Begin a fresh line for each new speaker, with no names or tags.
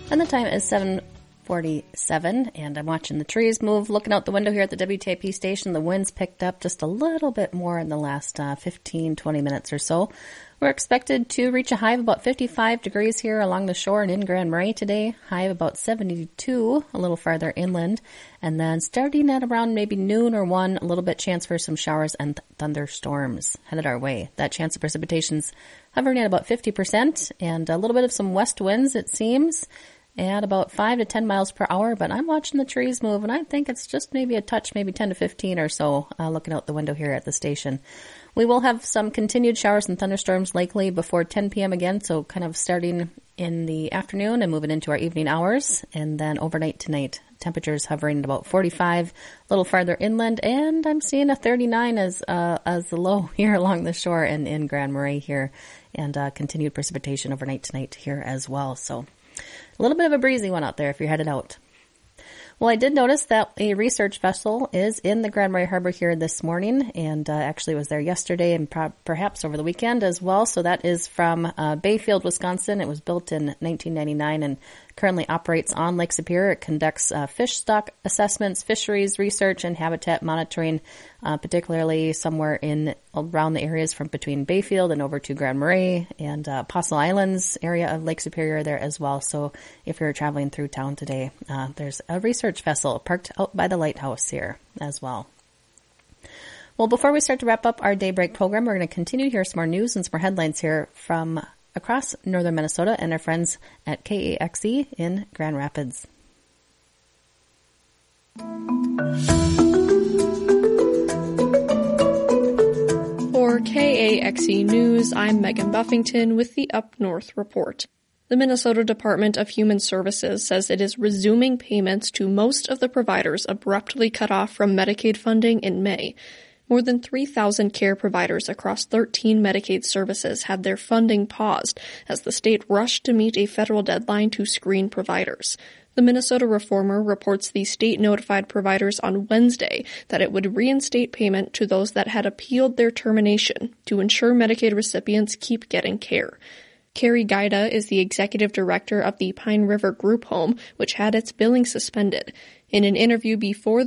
And the time is 7:47, and I'm watching the trees move. Looking out the window here at the WTIP station, the wind's picked up just a little bit more in the last 15-20 minutes or so. We're expected to reach a high of about 55 degrees here along the shore and in Grand Marais today. High of about 72 a little farther inland. And then starting at around maybe noon or 1, a little bit chance for some showers and thunderstorms headed our way. That chance of precipitation's hovering at about 50% and a little bit of some west winds, it seems, at about 5 to 10 miles per hour. But I'm watching the trees move, and I think it's just maybe a touch, maybe 10 to 15 or so, looking out the window here at the station. We will have some continued showers and thunderstorms likely before 10 p.m. again, so kind of starting in the afternoon and moving into our evening hours. And then overnight tonight, temperatures hovering at about 45, a little farther inland, and I'm seeing a 39 as the low here along the shore and in Grand Marais here, and continued precipitation overnight tonight here as well. So a little bit of a breezy one out there if you're headed out. Well, I did notice that a research vessel is in the Grand Marais Harbor here this morning, and actually was there yesterday and perhaps over the weekend as well. So that is from Bayfield, Wisconsin. It was built in 1999 and currently operates on Lake Superior. It conducts fish stock assessments, fisheries research, and habitat monitoring, particularly somewhere around the areas from between Bayfield and over to Grand Marais and Apostle Islands area of Lake Superior there as well. So if you're traveling through town today, there's a research vessel parked out by the lighthouse here as well. Well, before we start to wrap up our Daybreak program, we're going to continue to hear some more news and some more headlines here from across northern Minnesota and our friends at KAXE in Grand Rapids.
For KAXE News, I'm Megan Buffington with the Up North Report. The Minnesota Department of Human Services says it is resuming payments to most of the providers abruptly cut off from Medicaid funding in May. More than 3,000 care providers across 13 Medicaid services had their funding paused as the state rushed to meet a federal deadline to screen providers. The Minnesota Reformer reports the state notified providers on Wednesday that it would reinstate payment to those that had appealed their termination to ensure Medicaid recipients keep getting care. Carrie Gaida is the executive director of the Pine River Group Home, which had its billing suspended. In an interview before the